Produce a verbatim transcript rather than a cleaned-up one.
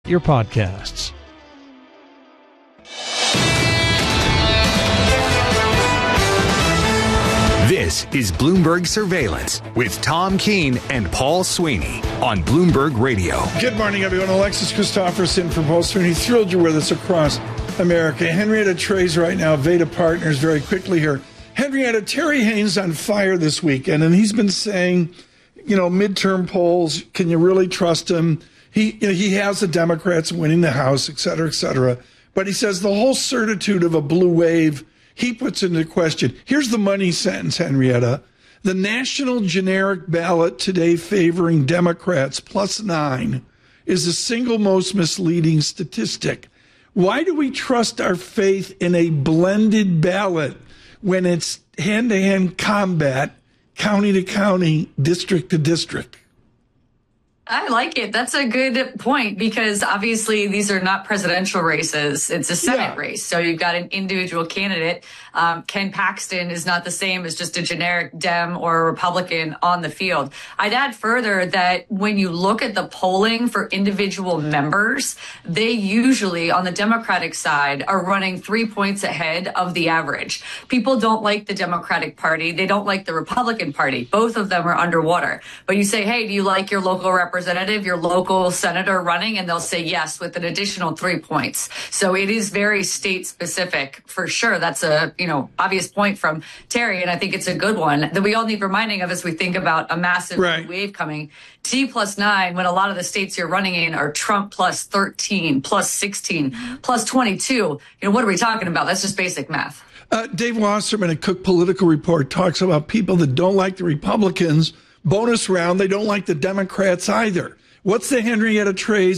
your podcasts. This is Bloomberg Surveillance with Tom Keene and Paul Sweeney on Bloomberg Radio. Good morning, everyone. Alexis Christopherson from Paul Sweeney. Thrilled you're with us across America. Henrietta Trey's right now, Veda Partners, very quickly here. Henrietta, Terry Haynes on fire this weekend, and he's been saying, you know, midterm polls, can you really trust him? He, you know, he has the Democrats winning the House, et cetera, et cetera. But he says the whole certitude of a blue wave, he puts into question. Here's the money sentence, Henrietta. The national generic ballot today favoring Democrats plus nine is the single most misleading statistic. Why do we trust our faith in a blended ballot when it's hand-to-hand combat, county to county, district to district? I like it. That's a good point, because obviously these are not presidential races. It's a Senate yeah. race. So you've got an individual candidate. Um, Ken Paxton is not the same as just a generic Dem or a Republican on the field. I'd add further that when you look at the polling for individual members, they usually on the Democratic side are running three points ahead of the average. People don't like the Democratic Party. They don't like the Republican Party. Both of them are underwater. But you say, hey, do you like your local representative? representative, your local senator running, and they'll say yes with an additional three points. So it is very state specific for sure. That's a, you know, obvious point from Terry, and I think it's a good one that we all need reminding of as we think about a massive right. wave coming. T plus nine, when a lot of the states you're running in are Trump plus thirteen, plus sixteen, plus twenty-two. You know, what are we talking about? That's just basic math. Uh, Dave Wasserman at Cook Political Report talks about people that don't like the Republicans. Bonus round, they don't like the Democrats either. What's the Henrietta Trey's